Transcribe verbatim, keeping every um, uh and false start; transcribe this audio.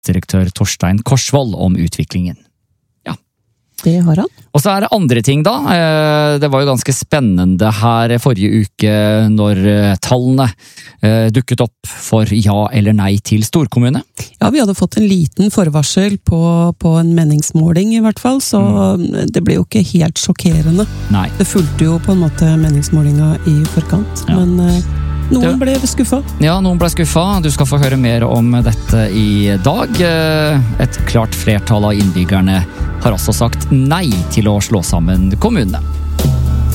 finansdirektør Torstein Korsvold om utviklingen. Det har han. Og så er det andre ting da. Det var jo ganske spennende her forrige uke når tallene dukket opp for ja eller nei til storkommune. Ja, vi hadde fått en liten forvarsel på, på en meningsmåling i hvert fall, så mm. det ble jo ikke helt sjokkerende. Nei. Det fulgte jo på en måte meningsmålinga i forkant, ja. Men noen ble skuffa. Ja, noen ble skuffa. Du skal få høre mer om dette i dag. Et klart flertall av innbyggerne har også sagt nei til å slå sammen kommunene.